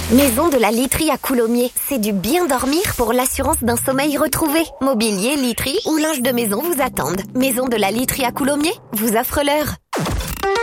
Maison de la Literie à Coulommiers. C'est du bien dormir pour l'assurance d'un sommeil retrouvé. Mobilier, literie ou linge de maison vous attendent. Maison de la Literie à Coulommiers vous offre l'heure.